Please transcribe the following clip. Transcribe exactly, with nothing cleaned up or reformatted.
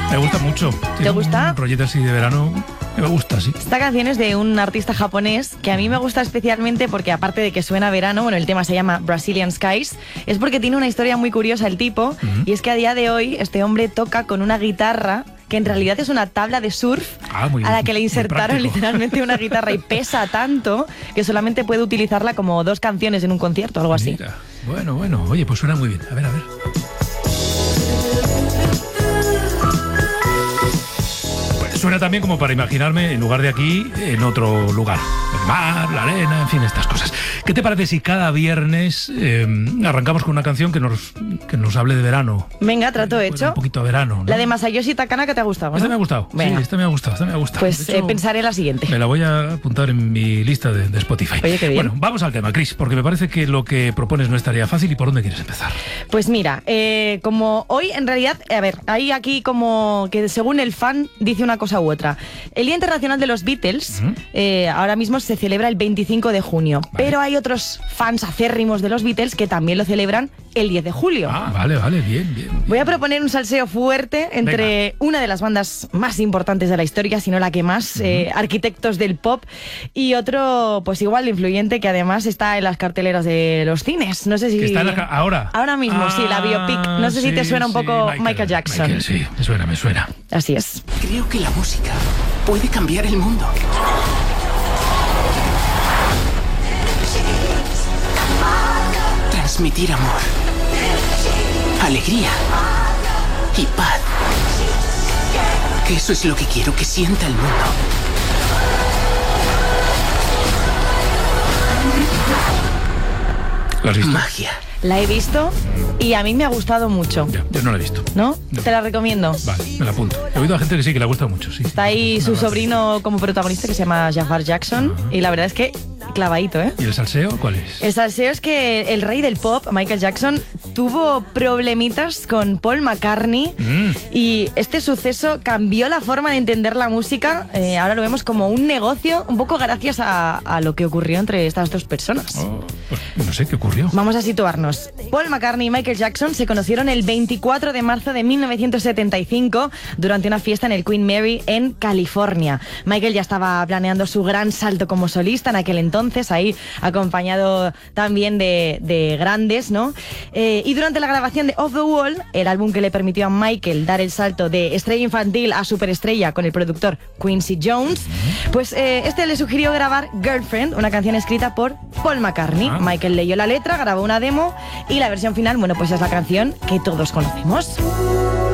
Me gusta mucho. ¿Te gusta? Un rollito así de verano. Me gusta, sí. Esta canción es de un artista japonés que a mí me gusta especialmente porque, aparte de que suena a verano, bueno, el tema se llama Brazilian Skies, es porque tiene una historia muy curiosa el tipo, uh-huh. y es que a día de hoy este hombre toca con una guitarra que en realidad es una tabla de surf ah, muy, a la que le insertaron literalmente una guitarra y pesa tanto que solamente puede utilizarla como dos canciones en un concierto o algo así. Mira. Bueno, bueno, oye, pues suena muy bien. A ver, a ver. Suena también como para imaginarme, en lugar de aquí, en otro lugar. El mar, la arena, en fin, estas cosas. ¿Qué te parece si cada viernes eh, arrancamos con una canción que nos, que nos hable de verano? Venga, trato eh, hecho. Un poquito de verano, ¿no? La de Masayoshi Takana, que te ha gustado, ¿no? Esta me ha gustado. Venga. Sí, esta me ha gustado, esta me ha gustado. Pues hecho, eh, pensaré la siguiente. Me la voy a apuntar en mi lista de, de Spotify. Oye, qué bien. Bueno, vamos al tema, Cris, porque me parece que lo que propones no es tarea fácil. ¿Y por dónde quieres empezar? Pues mira, eh, como hoy en realidad, a ver, hay aquí como que según el fan dice una cosa u otra. El Día Internacional de los Beatles uh-huh. eh, ahora mismo se celebra el veinticinco de junio, vale. pero hay otros fans acérrimos de los Beatles que también lo celebran el diez de julio. Ah, vale, vale, bien, bien. bien. Voy a proponer un salseo fuerte entre Venga. una de las bandas más importantes de la historia, si no la que más, uh-huh. eh, arquitectos del pop, y otro pues igual de influyente que además está en las carteleras de los cines. No sé si... ¿Que está en la ca- ahora? Ahora mismo, ah, sí, la biopic. No sé sí, si te suena un sí, poco Michael, Michael Jackson. Michael, sí, me suena, me suena. Así es. Creo que la música puede cambiar el mundo. Transmitir amor, alegría y paz. Eso es lo que quiero que sienta el mundo. ¿La has visto? Magia. La he visto y a mí me ha gustado mucho. Ya, yo no la he visto. ¿No? No. Te la recomiendo. Vale, me la apunto. He oído a gente que sí, que le gusta mucho, sí. Está ahí su sobrino como protagonista que se llama Jafar Jackson, uh-huh. y la verdad es que clavadito, ¿eh? ¿Y el salseo cuál es? El salseo es que el rey del pop, Michael Jackson, tuvo problemitas con Paul McCartney mm. y este suceso cambió la forma de entender la música. Eh, ahora lo vemos como un negocio, un poco gracias a, a lo que ocurrió entre estas dos personas. Oh, pues no sé qué ocurrió. Vamos a situarnos. Paul McCartney y Michael Jackson se conocieron el veinticuatro de marzo de mil novecientos setenta y cinco durante una fiesta en el Queen Mary en California. Michael ya estaba planeando su gran salto como solista en aquel entonces, ahí acompañado también de, de grandes, ¿no? Eh, y durante la grabación de Off the Wall, el álbum que le permitió a Michael dar el salto de estrella infantil a superestrella con el productor Quincy Jones, pues eh, este le sugirió grabar Girlfriend, una canción escrita por Paul McCartney. Ah. Michael leyó la letra, grabó una demo y la versión final, bueno, pues es la canción que todos conocemos.